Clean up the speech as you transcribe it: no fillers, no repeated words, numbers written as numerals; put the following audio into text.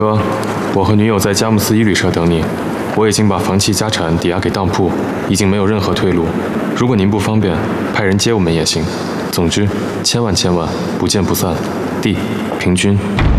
哥，我和女友在佳木斯一旅社等你。我已经把房契家产抵押给当铺，已经没有任何退路。如果您不方便，派人接我们也行。总之，千万不见不散。弟，平君。